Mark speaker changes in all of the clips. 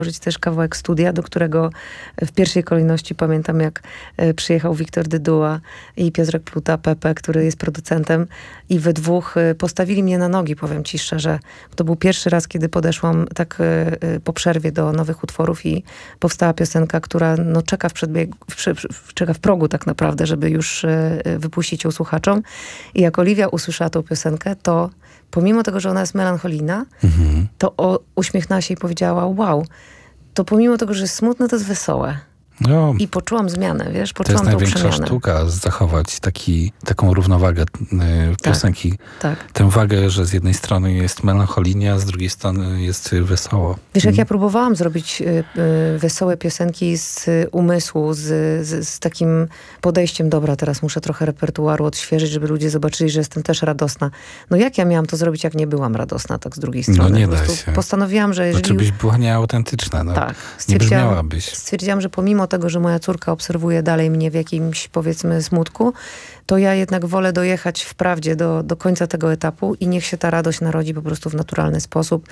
Speaker 1: Użyć też kawałek studia, do którego w pierwszej kolejności pamiętam, jak przyjechał Wiktor Dyduła i Piotrek Pluta, Pepe, który jest producentem i we dwóch postawili mnie na nogi, powiem ci szczerze. To był pierwszy raz, kiedy podeszłam tak po przerwie do nowych utworów i powstała piosenka, która no, czeka w progu tak naprawdę, żeby już wypuścić ją słuchaczom. I jak Oliwia usłyszała tą piosenkę, to pomimo tego, że ona jest melancholijna, to uśmiechnęła się i powiedziała, wow, to pomimo tego, że jest smutne, to jest wesołe.
Speaker 2: No,
Speaker 1: I poczułam zmianę, wiesz,
Speaker 2: to
Speaker 1: poczułam
Speaker 2: jest
Speaker 1: tą
Speaker 2: największa
Speaker 1: przemianę.
Speaker 2: sztuka, zachować taką równowagę piosenki.
Speaker 1: Tak.
Speaker 2: Tę wagę, że z jednej strony jest melancholia, a z drugiej strony jest wesoło.
Speaker 1: Wiesz, jak ja próbowałam zrobić wesołe piosenki z umysłu, z takim podejściem, dobra, teraz muszę trochę repertuaru odświeżyć, żeby ludzie zobaczyli, że jestem też radosna. No jak ja miałam to zrobić, jak nie byłam radosna, tak z drugiej strony?
Speaker 2: No nie
Speaker 1: po
Speaker 2: da
Speaker 1: prostu
Speaker 2: się.
Speaker 1: Postanowiłam, że jeżeli...
Speaker 2: Znaczy byś była nieautentyczna. No.
Speaker 1: Tak.
Speaker 2: Nie brzmiałabyś.
Speaker 1: Stwierdziłam, że pomimo tego, że moja córka obserwuje dalej mnie w jakimś, powiedzmy, smutku, to ja jednak wolę dojechać wprawdzie do końca tego etapu i niech się ta radość narodzi po prostu w naturalny sposób.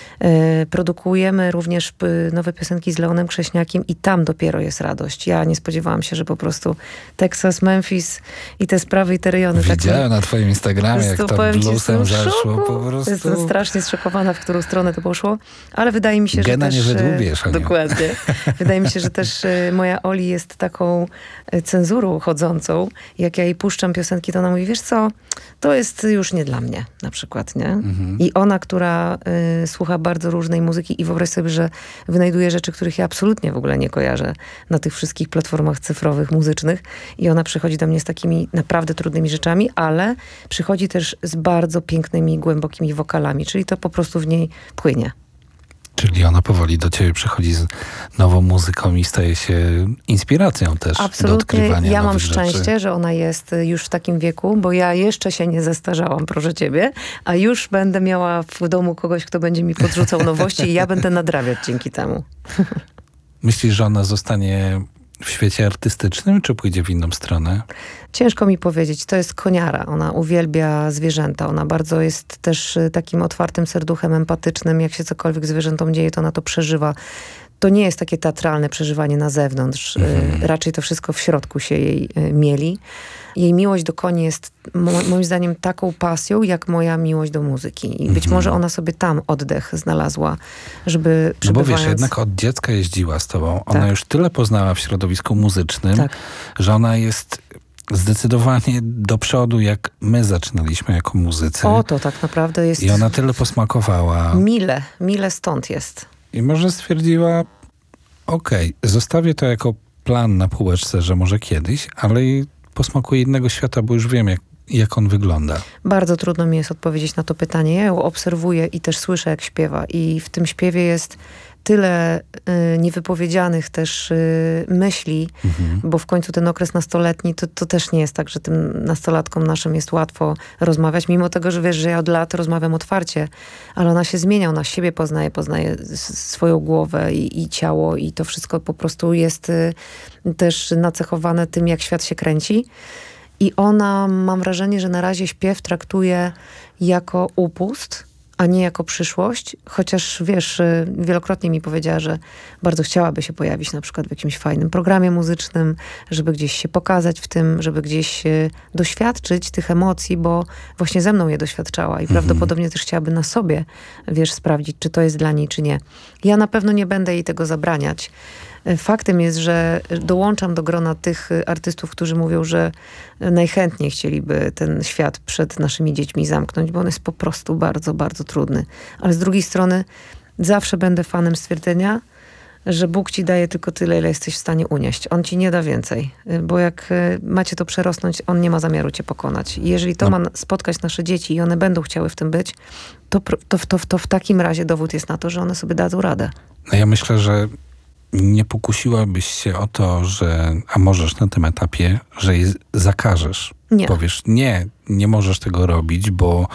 Speaker 1: Produkujemy również nowe piosenki z Leonem Krześniakiem i tam dopiero jest radość. Ja nie spodziewałam się, że po prostu Teksas, Memphis i te sprawy i te rejony.
Speaker 2: Widziałem na twoim Instagramie, jak to bluesem zaszło po prostu.
Speaker 1: Jestem strasznie zszokowana, w którą stronę to poszło, ale wydaje mi się, że
Speaker 2: Gena
Speaker 1: też...
Speaker 2: nie wydłubiesz.
Speaker 1: Dokładnie. Wydaje mi się, że też moja Oli jest taką cenzurą chodzącą. Jak ja jej puszczam piosenki, to ona mówi, wiesz co, to jest już nie dla mnie, na przykład, nie? I ona, która słucha bardzo różnej muzyki i wyobraź sobie, że wynajduje rzeczy, których ja absolutnie w ogóle nie kojarzę na tych wszystkich platformach cyfrowych, muzycznych i ona przychodzi do mnie z takimi naprawdę trudnymi rzeczami, ale przychodzi też z bardzo pięknymi, głębokimi wokalami, czyli to po prostu w niej płynie.
Speaker 2: Czyli ona powoli do ciebie przychodzi z nową muzyką i staje się inspiracją też do odkrywania
Speaker 1: Absolutnie. Ja mam
Speaker 2: nowych
Speaker 1: szczęście,
Speaker 2: rzeczy.
Speaker 1: że ona jest już w takim wieku, bo ja jeszcze się nie zestarzałam, proszę ciebie, a już będę miała w domu kogoś, kto będzie mi podrzucał nowości i ja będę nadrabiać dzięki temu.
Speaker 2: Myślisz, że ona zostanie w świecie artystycznym, czy pójdzie w inną stronę?
Speaker 1: Ciężko mi powiedzieć. To jest koniara. Ona uwielbia zwierzęta. Ona bardzo jest też takim otwartym serduchem, empatycznym. Jak się cokolwiek zwierzętom dzieje, to ona to przeżywa. To nie jest takie teatralne przeżywanie na zewnątrz. Raczej to wszystko w środku się jej mieli. Jej miłość do koni jest moim zdaniem taką pasją, jak moja miłość do muzyki. I być może ona sobie tam oddech znalazła, żeby
Speaker 2: No bo
Speaker 1: przebywając...
Speaker 2: wiesz, jednak od dziecka jeździła z tobą. Ona
Speaker 1: Tak.
Speaker 2: już tyle poznała w środowisku muzycznym,
Speaker 1: Tak.
Speaker 2: że ona jest zdecydowanie do przodu, jak my zaczynaliśmy jako muzycy.
Speaker 1: O, to tak naprawdę jest...
Speaker 2: I ona tyle posmakowała.
Speaker 1: Mile stąd jest.
Speaker 2: I może stwierdziła, okej, zostawię to jako plan na półeczce, że może kiedyś, ale i posmakuję innego świata, bo już wiem, jak on wygląda.
Speaker 1: Bardzo trudno mi jest odpowiedzieć na to pytanie. Ja ją obserwuję i też słyszę, jak śpiewa. I w tym śpiewie jest tyle niewypowiedzianych też myśli, bo w końcu ten okres nastoletni, to też nie jest tak, że tym nastolatkom naszym jest łatwo rozmawiać, mimo tego, że wiesz, że ja od lat rozmawiam otwarcie, ale ona się zmienia, ona siebie poznaje swoją głowę i ciało i to wszystko po prostu jest też nacechowane tym, jak świat się kręci. I ona, mam wrażenie, że na razie śpiew traktuje jako upust, a nie jako przyszłość. Chociaż, wiesz, wielokrotnie mi powiedziała, że bardzo chciałaby się pojawić na przykład w jakimś fajnym programie muzycznym, żeby gdzieś się pokazać w tym, żeby gdzieś doświadczyć tych emocji, bo właśnie ze mną je doświadczała i prawdopodobnie też chciałaby na sobie, wiesz, sprawdzić, czy to jest dla niej, czy nie. Ja na pewno nie będę jej tego zabraniać. Faktem jest, że dołączam do grona tych artystów, którzy mówią, że najchętniej chcieliby ten świat przed naszymi dziećmi zamknąć, bo on jest po prostu bardzo, bardzo trudny. Ale z drugiej strony zawsze będę fanem stwierdzenia, że Bóg ci daje tylko tyle, ile jesteś w stanie unieść. On ci nie da więcej, bo jak macie to przerosnąć, on nie ma zamiaru cię pokonać. I jeżeli to ma spotkać nasze dzieci i one będą chciały w tym być, to w takim razie dowód jest na to, że one sobie dadzą radę.
Speaker 2: No ja myślę, że nie pokusiłabyś się o to, a możesz na tym etapie, że je zakażesz.
Speaker 1: Nie.
Speaker 2: Powiesz, nie możesz tego robić, bo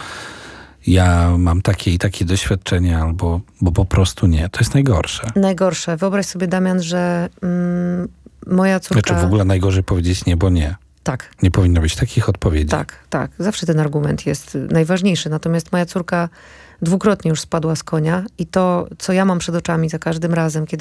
Speaker 2: ja mam takie i takie doświadczenia, albo bo po prostu nie. To jest najgorsze.
Speaker 1: Najgorsze. Wyobraź sobie, Damian, że moja córka...
Speaker 2: Znaczy w ogóle najgorzej powiedzieć nie, bo nie.
Speaker 1: Tak.
Speaker 2: Nie powinno być takich odpowiedzi.
Speaker 1: Tak. Zawsze ten argument jest najważniejszy. Natomiast moja córka dwukrotnie już spadła z konia i to, co ja mam przed oczami za każdym razem, kiedy